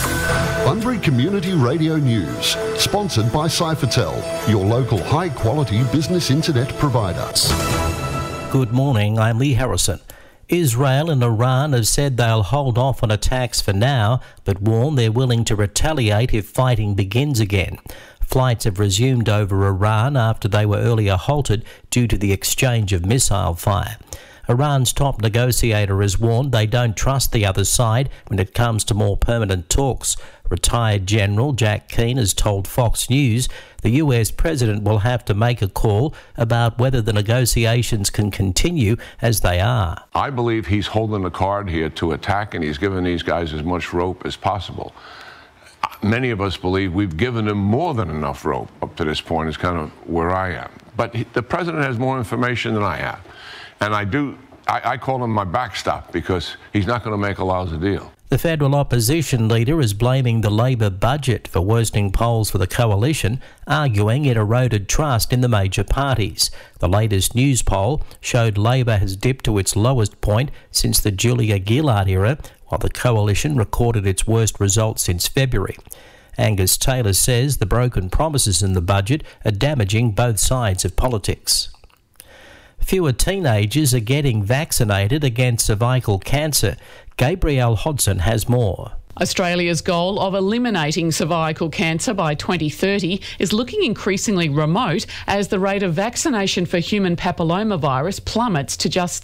Bunbury Community Radio News, sponsored by Cyphertel, your local high-quality business internet provider. Good morning, I'm Lee Harrison. Israel and Iran have said they'll hold off on attacks for now, but warn they're willing to retaliate if fighting begins again. Flights have resumed over Iran after they were earlier halted due to the exchange of missile fire. Iran's top negotiator has warned they don't trust the other side when it comes to more permanent talks. Retired General Jack Keane has told Fox News the US president will have to make a call about whether the negotiations can continue as they are. I believe he's holding the card here to attack, and he's giving these guys as much rope as possible. Many of us believe we've given them more than enough rope up to this point, is kind of where I am. But the president has more information than I have. And I call him my backstop because he's not going to make a lousy deal. The federal opposition leader is blaming the Labor budget for worsening polls for the coalition, arguing it eroded trust in the major parties. The latest news poll showed Labor has dipped to its lowest point since the Julia Gillard era, while the coalition recorded its worst results since February. Angus Taylor says the broken promises in the budget are damaging both sides of politics. Fewer teenagers are getting vaccinated against cervical cancer. Gabrielle Hodson has more. Australia's goal of eliminating cervical cancer by 2030 is looking increasingly remote as the rate of vaccination for human papillomavirus plummets to just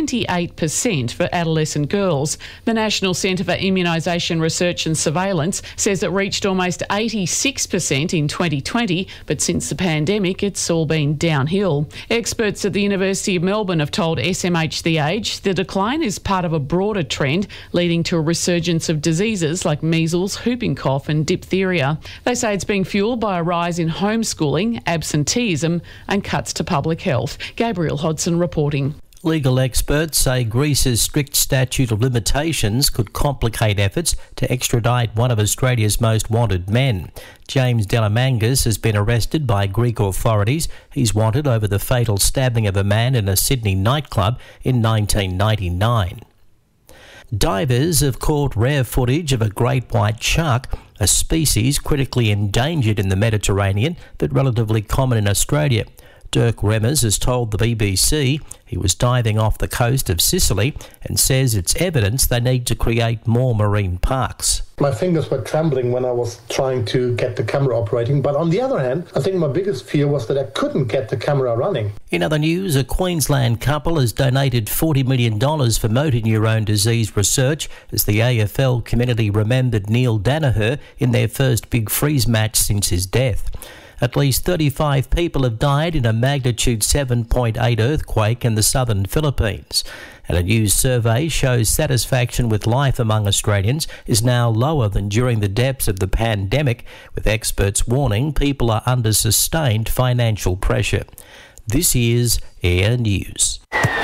78% for adolescent girls. The National Centre for Immunisation Research and Surveillance says it reached almost 86% in 2020, but since the pandemic it's all been downhill. Experts at the University of Melbourne have told SMH The Age the decline is part of a broader trend leading to a resurgence of diseases like measles, whooping cough and diphtheria. They say it's being fuelled by a rise in homeschooling, absenteeism and cuts to public health. Gabrielle Hodson reporting. Legal experts say Greece's strict statute of limitations could complicate efforts to extradite one of Australia's most wanted men. James Delamangas has been arrested by Greek authorities. He's wanted over the fatal stabbing of a man in a Sydney nightclub in 1999. Divers have caught rare footage of a great white shark, a species critically endangered in the Mediterranean but relatively common in Australia. Dirk Remmers has told the BBC he was diving off the coast of Sicily and says it's evidence they need to create more marine parks. My fingers were trembling when I was trying to get the camera operating, but on the other hand, I think my biggest fear was that I couldn't get the camera running. In other news, a Queensland couple has donated $40 million for motor neurone disease research as the AFL community remembered Neil Danaher in their first Big Freeze match since his death. At least 35 people have died in a magnitude 7.8 earthquake in the southern Philippines. And a new survey shows satisfaction with life among Australians is now lower than during the depths of the pandemic, with experts warning people are under sustained financial pressure. This is Air News.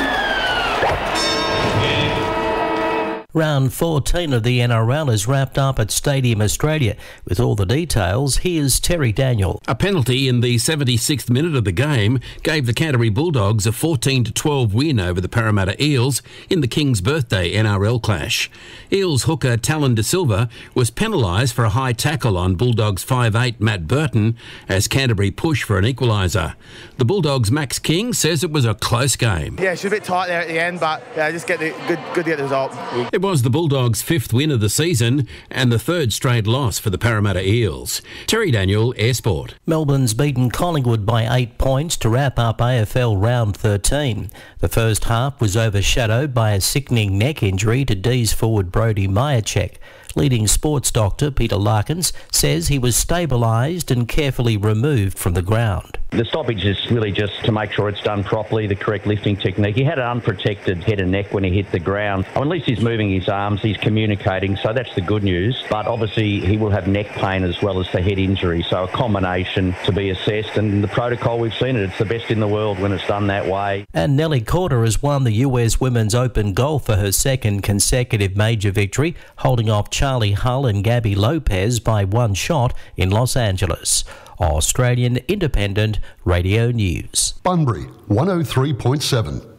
Round 14 of the NRL is wrapped up at Stadium Australia. With all the details, here's Terry Daniel. A penalty in the 76th minute of the game gave the Canterbury Bulldogs a 14-12 win over the Parramatta Eels in the King's Birthday NRL clash. Eels hooker Talon De Silva was penalised for a high tackle on Bulldogs 5'8" Matt Burton as Canterbury pushed for an equaliser. The Bulldogs' Max King says it was a close game. Yeah, she was a bit tight there at the end, but just good to get the result. It was the Bulldogs' fifth win of the season and the third straight loss for the Parramatta Eels. Terry Daniel, Air Sport. Melbourne's beaten Collingwood by 8 points to wrap up AFL Round 13. The first half was overshadowed by a sickening neck injury to D's forward Brody Myercheck. Leading sports doctor Peter Larkins says he was stabilised and carefully removed from the ground. The stoppage is really just to make sure it's done properly, the correct lifting technique. He had an unprotected head and neck when he hit the ground. At least he's moving his arms, he's communicating, so that's the good news. But obviously he will have neck pain as well as the head injury, so a combination to be assessed. And the protocol, we've seen it, it's the best in the world when it's done that way. And Nelly Korda has won the US Women's Open Golf for her second consecutive major victory, holding off Charlie Hull and Gabby Lopez by one shot in Los Angeles. Australian Independent Radio News. Bunbury 103.7.